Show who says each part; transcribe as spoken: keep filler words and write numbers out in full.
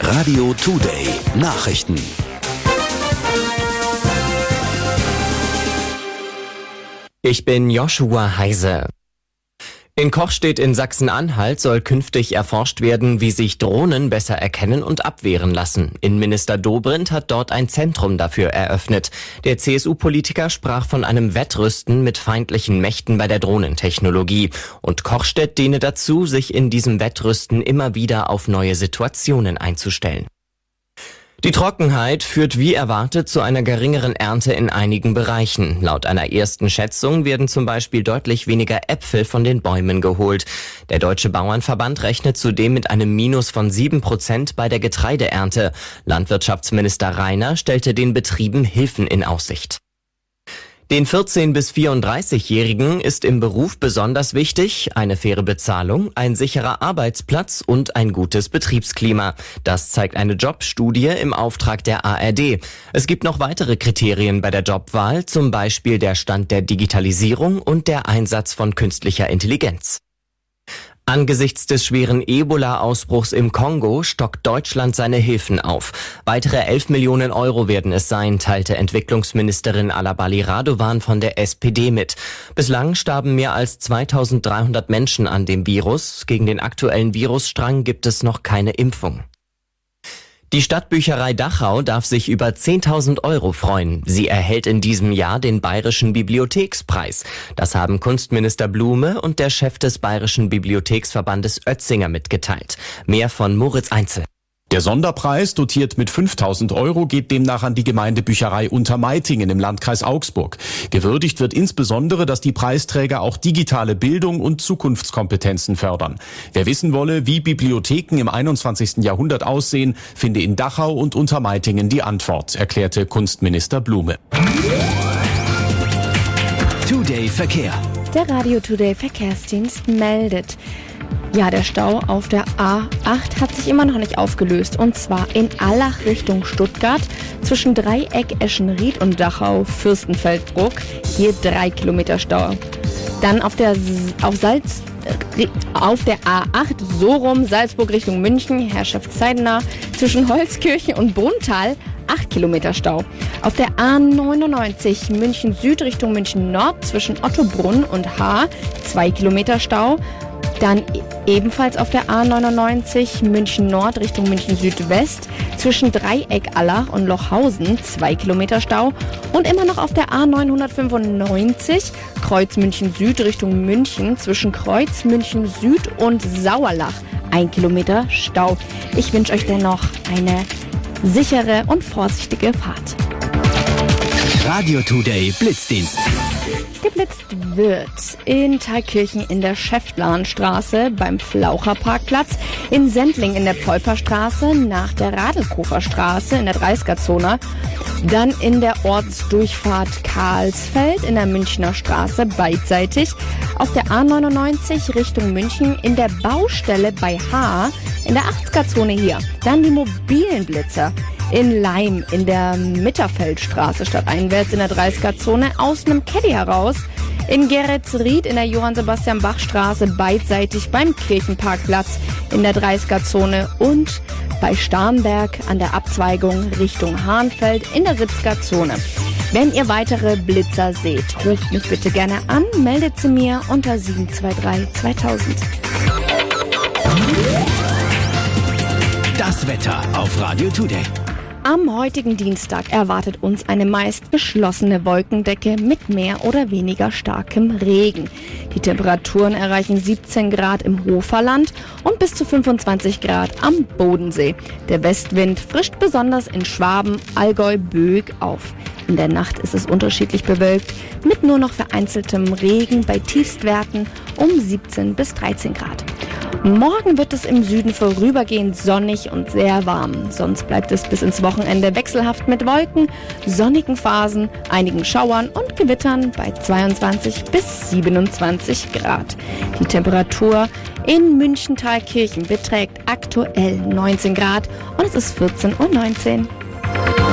Speaker 1: Radio Today Nachrichten.
Speaker 2: Ich bin Joshua Heise. In Kochstedt in Sachsen-Anhalt soll künftig erforscht werden, wie sich Drohnen besser erkennen und abwehren lassen. Innenminister Dobrindt hat dort ein Zentrum dafür eröffnet. Der C S U-Politiker sprach von einem Wettrüsten mit feindlichen Mächten bei der Drohnentechnologie. Und Kochstedt diene dazu, sich in diesem Wettrüsten immer wieder auf neue Situationen einzustellen. Die Trockenheit führt wie erwartet zu einer geringeren Ernte in einigen Bereichen. Laut einer ersten Schätzung werden zum Beispiel deutlich weniger Äpfel von den Bäumen geholt. Der Deutsche Bauernverband rechnet zudem mit einem Minus von sieben Prozent bei der Getreideernte. Landwirtschaftsminister Rainer stellte den Betrieben Hilfen in Aussicht. Den vierzehn- bis vierunddreißigjährigen ist im Beruf besonders wichtig eine faire Bezahlung, ein sicherer Arbeitsplatz und ein gutes Betriebsklima. Das zeigt eine Jobstudie im Auftrag der A R D. Es gibt noch weitere Kriterien bei der Jobwahl, zum Beispiel der Stand der Digitalisierung und der Einsatz von künstlicher Intelligenz. Angesichts des schweren Ebola-Ausbruchs im Kongo stockt Deutschland seine Hilfen auf. Weitere elf Millionen Euro werden es sein, teilte Entwicklungsministerin Alabali Radovan von der S P D mit. Bislang starben mehr als zweitausenddreihundert Menschen an dem Virus. Gegen den aktuellen Virusstrang gibt es noch keine Impfung. Die Stadtbücherei Dachau darf sich über zehntausend Euro freuen. Sie erhält in diesem Jahr den Bayerischen Bibliothekspreis. Das haben Kunstminister Blume und der Chef des Bayerischen Bibliotheksverbandes Oetzinger mitgeteilt. Mehr von Moritz Einzel.
Speaker 3: Der Sonderpreis, dotiert mit fünftausend Euro, geht demnach an die Gemeindebücherei Untermeitingen im Landkreis Augsburg. Gewürdigt wird insbesondere, dass die Preisträger auch digitale Bildung und Zukunftskompetenzen fördern. Wer wissen wolle, wie Bibliotheken im einundzwanzigsten Jahrhundert aussehen, finde in Dachau und Untermeitingen die Antwort, erklärte Kunstminister Blume.
Speaker 1: Today Verkehr.
Speaker 4: Der Radio Today Verkehrsdienst meldet. Ja, der Stau auf der A acht hat sich immer noch nicht aufgelöst. Und zwar in Allach Richtung Stuttgart zwischen Dreieck, Eschenried und Dachau, Fürstenfeldbruck. Hier drei Kilometer Stau. Dann auf der, auf Salz, auf der A acht, so rum, Salzburg Richtung München, herrschaftszeitnah, zwischen Holzkirchen und Brunntal, acht Kilometer Stau. Auf der A neunundneunzig, München Süd Richtung München Nord, zwischen Ottobrunn und Haar, zwei Kilometer Stau. Dann ebenfalls auf der A neunundneunzig München Nord Richtung München Südwest zwischen Dreieck Allach und Lochhausen zwei Kilometer Stau und immer noch auf der A neunhundertfünfundneunzig Kreuz München Süd Richtung München zwischen Kreuz München Süd und Sauerlach ein Kilometer Stau. Ich wünsche euch dennoch eine sichere und vorsichtige Fahrt.
Speaker 1: Radio Today Blitzdienst.
Speaker 4: Geblitzt wird in Thalkirchen in der Schäftlarnstraße, beim Flaucherparkplatz, in Sendling in der Pfeuferstraße, nach der Radelkofer Straße in der dreißiger-Zone, dann in der Ortsdurchfahrt Karlsfeld in der Münchner Straße beidseitig, auf der A neunundneunzig Richtung München in der Baustelle bei Haar in der achtziger-Zone hier, dann die mobilen Blitzer. In Leim in der Mitterfeldstraße stadteinwärts in der dreißiger-Zone aus einem Caddy heraus. In Geretsried in der Johann-Sebastian-Bach-Straße beidseitig beim Kirchenparkplatz in der dreißiger-Zone und bei Starnberg an der Abzweigung Richtung Hahnfeld in der siebziger-Zone. Wenn ihr weitere Blitzer seht, ruft mich bitte gerne an, meldet sie mir unter sieben zwei drei zweitausend.
Speaker 1: Das Wetter auf Radio Today.
Speaker 4: Am heutigen Dienstag erwartet uns eine meist geschlossene Wolkendecke mit mehr oder weniger starkem Regen. Die Temperaturen erreichen siebzehn Grad im Hoferland und bis zu fünfundzwanzig Grad am Bodensee. Der Westwind frischt besonders in Schwaben, Allgäu, Böig auf. In der Nacht ist es unterschiedlich bewölkt mit nur noch vereinzeltem Regen bei Tiefstwerten um siebzehn bis dreizehn Grad. Morgen wird es im Süden vorübergehend sonnig und sehr warm. Sonst bleibt es bis ins Wochenende wechselhaft mit Wolken, sonnigen Phasen, einigen Schauern und Gewittern bei zweiundzwanzig bis siebenundzwanzig Grad. Die Temperatur in München-Thalkirchen beträgt aktuell neunzehn Grad und es ist vierzehn Uhr neunzehn.